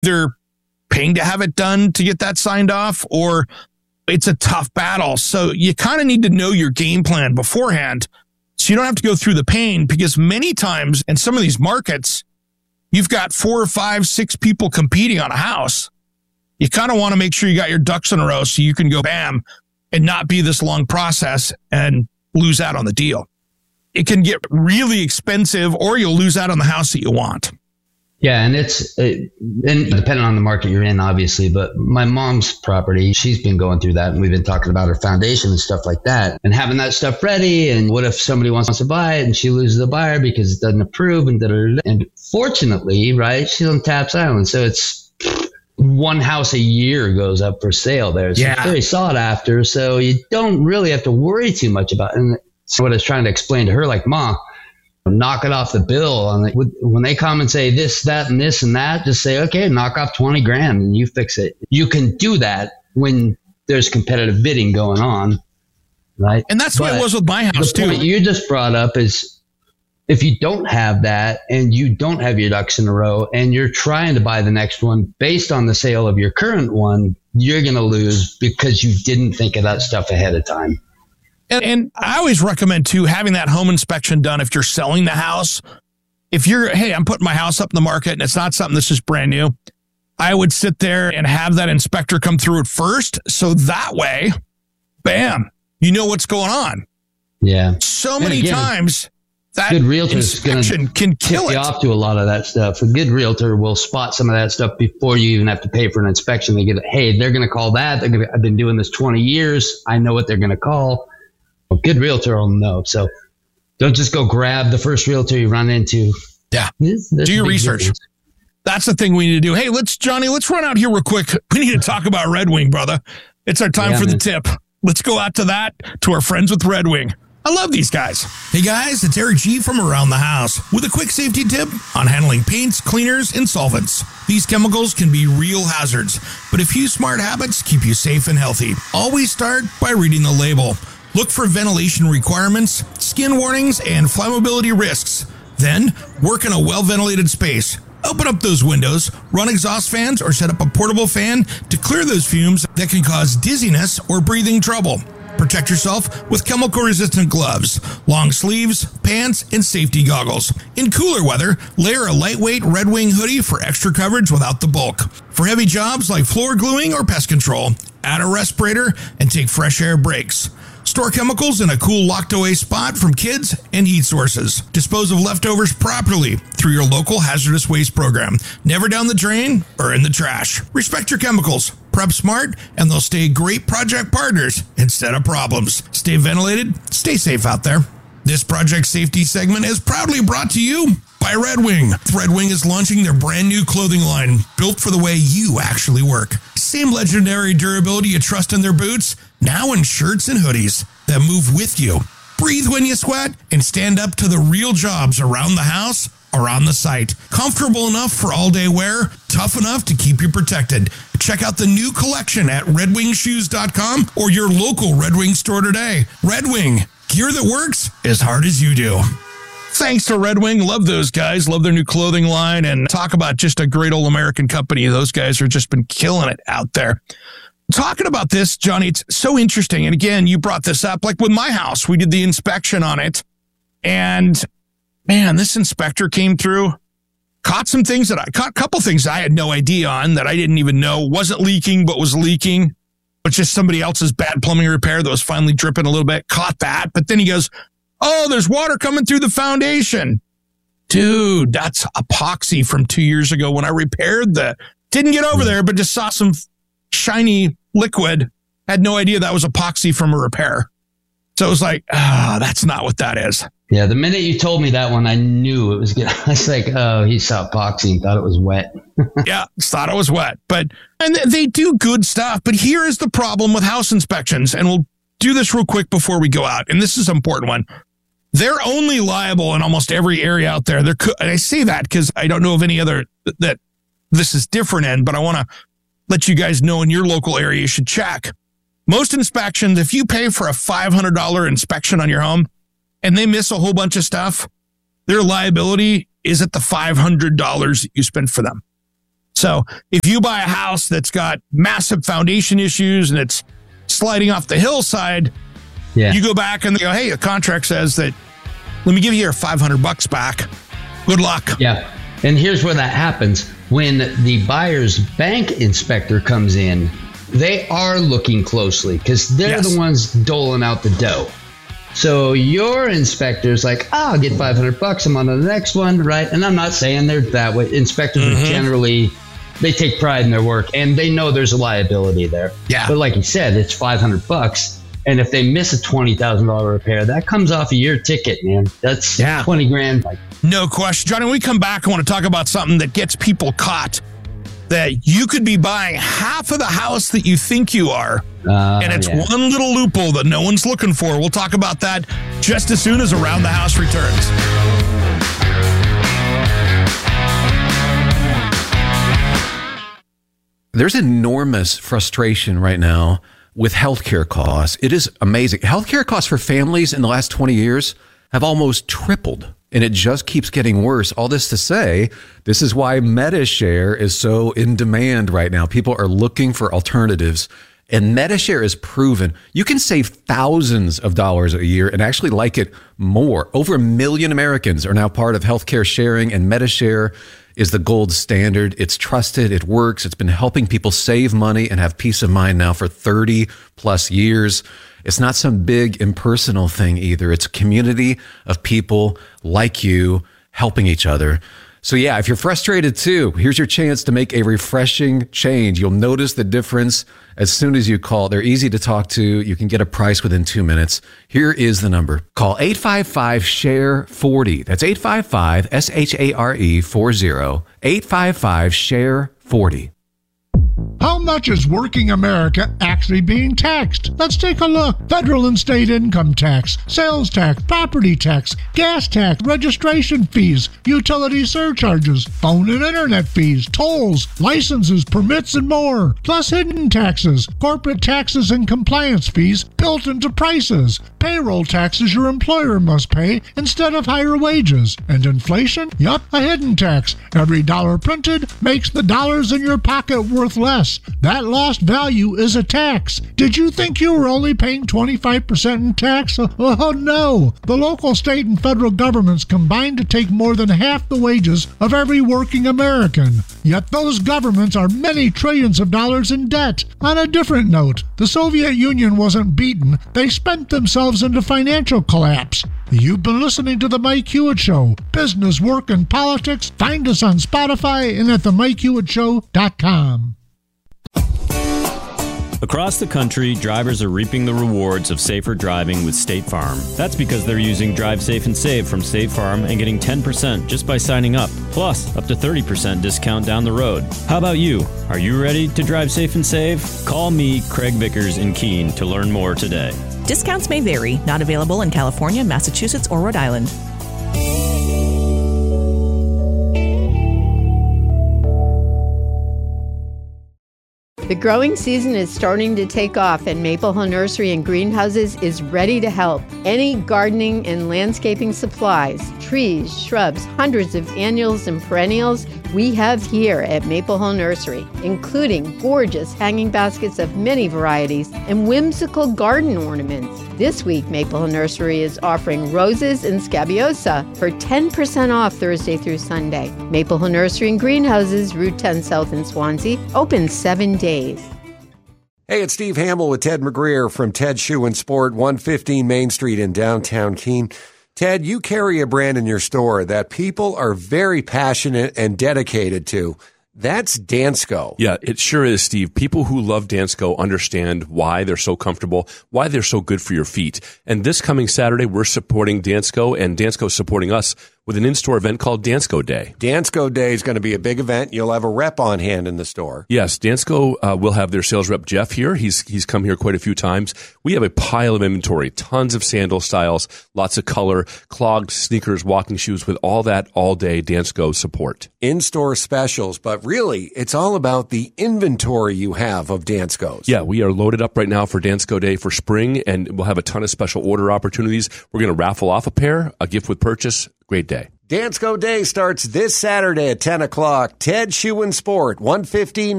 They're paying to have it done to get that signed off, or it's a tough battle. So you kind of need to know your game plan beforehand so you don't have to go through the pain, because many times in some of these markets, you've got 4 or 5, 6 people competing on a house. You kind of want to make sure you got your ducks in a row so you can go bam and not be this long process and lose out on the deal. It can get really expensive, or you'll lose out on the house that you want. Yeah, and and depending on the market you're in, obviously, but my mom's property, she's been going through that, and we've been talking about her foundation and stuff like that, and having that stuff ready. And what if somebody wants to buy it and she loses the buyer because it doesn't approve, and fortunately, right, she's on Taps Island, so it's one house a year goes up for sale there. So it's very sought after, so you don't really have to worry too much about it. And so what I was trying to explain to her, like, Ma, knock it off the bill. When they come and say this, that, and this and that, just say, okay, knock off 20 grand and you fix it. You can do that when there's competitive bidding going on, right? And that's what it was with my house too. The point you just brought up is, if you don't have that and you don't have your ducks in a row and you're trying to buy the next one based on the sale of your current one, you're going to lose because you didn't think of that stuff ahead of time. And I always recommend, too, having that home inspection done if you're selling the house. If you're, hey, I'm putting my house up in the market and it's not something that's just brand new, I would sit there and have that inspector come through it first. So that way, bam, you know what's going on. Yeah. So many times that good realtor inspection can kill it. You off to a lot of that stuff. A good realtor will spot some of that stuff before you even have to pay for an inspection. They get, hey, they're going to call that. I've been doing this 20 years. I know what they're going to call. A good realtor will know. So don't just go grab the first realtor you run into. Yeah. Do your research. Difference. That's the thing we need to do. Hey, Johnny, let's run out here real quick. We need to talk about Red Wing, brother. It's our time for the tip. Let's go out to that, to our friends with Red Wing. I love these guys. Hey guys, it's Eric G from Around the House with a quick safety tip on handling paints, cleaners, and solvents. These chemicals can be real hazards, but a few smart habits keep you safe and healthy. Always start by reading the label. Look for ventilation requirements, skin warnings, and flammability risks. Then, work in a well-ventilated space. Open up those windows, run exhaust fans, or set up a portable fan to clear those fumes that can cause dizziness or breathing trouble. Protect yourself with chemical-resistant gloves, long sleeves, pants, and safety goggles. In cooler weather, layer a lightweight Red Wing hoodie for extra coverage without the bulk. For heavy jobs like floor gluing or pest control, add a respirator and take fresh air breaks. Store chemicals in a cool locked-away spot from kids and heat sources. Dispose of leftovers properly through your local hazardous waste program. Never down the drain or in the trash. Respect your chemicals. Prep smart, and they'll stay great project partners instead of problems. Stay ventilated. Stay safe out there. This project safety segment is proudly brought to you by Red Wing. Red Wing is launching their brand new clothing line, built for the way you actually work. Same legendary durability you trust in their boots, now in shirts and hoodies that move with you. Breathe when you sweat and stand up to the real jobs around the house or on the site. Comfortable enough for all-day wear, tough enough to keep you protected. Check out the new collection at redwingshoes.com or your local Red Wing store today. Red Wing, gear that works as hard as you do. Thanks to Red Wing. Love those guys. Love their new clothing line, and talk about just a great old American company. Those guys have just been killing it out there. Talking about this, Johnny, it's so interesting. And again, you brought this up. Like with my house, we did the inspection on it. And man, this inspector came through, caught a couple things I had no idea on that I didn't even know wasn't leaking, but was leaking. But just somebody else's bad plumbing repair that was finally dripping a little bit. Caught that. But then he goes, oh, there's water coming through the foundation. Dude, that's epoxy from 2 years ago when I repaired didn't get over there, but just saw some shiny liquid. Had no idea that was epoxy from a repair. So it was like, that's not what that is. Yeah, the minute you told me that one, I knew it was good. I was like, oh, he saw epoxy and thought it was wet. Yeah, thought it was wet. And they do good stuff. But here is the problem with house inspections. And we'll do this real quick before we go out. And this is an important one. They're only liable in almost every area out there. And I say that because I don't know of any other that this is different in, but I want to let you guys know in your local area you should check. Most inspections, if you pay for a $500 inspection on your home and they miss a whole bunch of stuff, their liability is at the $500 that you spent for them. So if you buy a house that's got massive foundation issues and it's sliding off the hillside, you go back and they go, hey, the contract says that, let me give you your $500 back. Good luck. Yeah. And here's where that happens. When the buyer's bank inspector comes in, they are looking closely because they're the ones doling out the dough. So your inspector's like, I'll get $500. I'm on to the next one, right? And I'm not saying they're that way. Inspectors are generally, they take pride in their work and they know there's a liability there. Yeah. But like you said, it's $500. And if they miss a $20,000 repair, that comes off of your ticket, man. That's 20 grand. No question. Johnny, when we come back, I want to talk about something that gets people caught. That you could be buying half of the house that you think you are. And it's one little loophole that no one's looking for. We'll talk about that just as soon as Around the House returns. There's enormous frustration right now with healthcare costs. It is amazing. Healthcare costs for families in the last 20 years have almost tripled, and it just keeps getting worse. All this to say, this is why Medi-Share is so in demand right now. People are looking for alternatives, and Medi-Share is proven. You can save thousands of dollars a year and actually like it more. Over 1 million Americans are now part of healthcare sharing, and Medi-Share is the gold standard. It's trusted. It works. It's been helping people save money and have peace of mind now for 30 plus years. It's not some big impersonal thing either. It's a community of people like you helping each other. So yeah, if you're frustrated too, here's your chance to make a refreshing change. You'll notice the difference as soon as you call. They're easy to talk to. You can get a price within 2 minutes. Here is the number. Call 855-SHARE-40. That's 855-SHARE-40. 855-SHARE-40. How much is working America actually being taxed? Let's take a look. Federal and state income tax, sales tax, property tax, gas tax, registration fees, utility surcharges, phone and internet fees, tolls, licenses, permits, and more. Plus hidden taxes, corporate taxes and compliance fees built into prices, payroll taxes your employer must pay instead of higher wages, and inflation? Yup, a hidden tax. Every dollar printed makes the dollars in your pocket worth less. That lost value is a tax. Did you think you were only paying 25% in tax? Oh no! The local, state, and federal governments combine to take more than half the wages of every working American. Yet those governments are many trillions of dollars in debt. On a different note, the Soviet Union wasn't beaten. They spent themselves into financial collapse. You've been listening to The Mike Hewitt Show. Business, work, and politics. Find us on Spotify and at themikehewittShow.com. Across the country, drivers are reaping the rewards of safer driving with State Farm. That's because they're using Drive Safe and Save from State Farm and getting 10% just by signing up, plus up to 30% discount down the road. How about you? Are you ready to drive safe and save? Call me, Craig Vickers in Keene, to learn more today. Discounts may vary. Not available in California, Massachusetts, or Rhode Island. The growing season is starting to take off, and Maple Hill Nursery and Greenhouses is ready to help. Any gardening and landscaping supplies, trees, shrubs, hundreds of annuals and perennials we have here at Maple Hill Nursery, including gorgeous hanging baskets of many varieties and whimsical garden ornaments. This week, Maple Hill Nursery is offering roses and scabiosa for 10% off Thursday through Sunday. Maple Hill Nursery and Greenhouses, Route 10 South in Swansea, open 7 days. Hey, it's Steve Hamill with Ted McGreer from Ted Shoe and Sport, 115 Main Street in downtown Keene. Ted, you carry a brand in your store that people are very passionate and dedicated to. That's Dansko. Yeah, it sure is, Steve. People who love Dansko understand why they're so comfortable, why they're so good for your feet. And this coming Saturday, we're supporting Dansko, and Dansko's supporting us with an in-store event called Dansko Day. Dansko Day is going to be a big event. You'll have a rep on hand in the store. Yes, Dansko will have their sales rep, Jeff, here. He's come here quite a few times. We have a pile of inventory, tons of sandal styles, lots of color, clogged sneakers, walking shoes, with all that all-day Dansko support. In-store specials, but really, it's all about the inventory you have of Danskos. Yeah, we are loaded up right now for Dansko Day for spring, and we'll have a ton of special order opportunities. We're going to raffle off a pair, a gift with purchase. Great day. Dansko Day starts this Saturday at 10 o'clock. Ted Shoe and Sport, 115